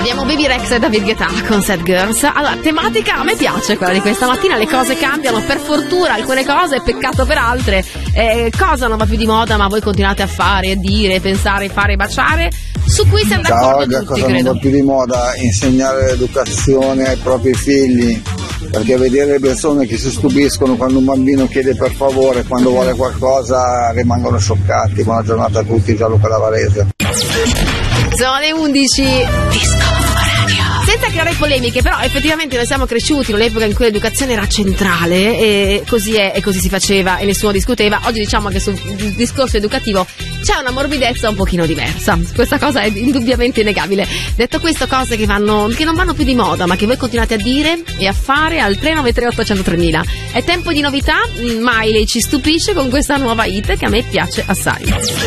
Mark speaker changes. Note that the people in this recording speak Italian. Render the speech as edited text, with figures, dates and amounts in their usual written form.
Speaker 1: Abbiamo Baby Rex e David Guetta con Sad Girls. Allora, tematica a me piace quella di questa mattina, le cose cambiano per fortuna, alcune cose, peccato per altre. Cosa non va più di moda ma voi continuate a fare, dire, pensare, fare, baciare? Su cui siamo d'accordo tutti,
Speaker 2: cosa
Speaker 1: credo.
Speaker 2: non va più di moda? Insegnare l'educazione ai propri figli, perché vedere le persone che si stupiscono quando un bambino chiede per favore, quando vuole qualcosa rimangono scioccati. Buona giornata a tutti, Gianluca da Varese.
Speaker 1: Sono le 11. Senza creare polemiche, però effettivamente noi siamo cresciuti in un'epoca in cui l'educazione era centrale e così è e così si faceva e nessuno discuteva. Oggi diciamo che sul discorso educativo c'è una morbidezza un pochino diversa. Questa cosa è indubbiamente innegabile. Detto questo, cose che non vanno più di moda, ma che voi continuate a dire e a fare al 393 800 3000. È tempo di novità, Miley ci stupisce con questa nuova hit che a me piace assai.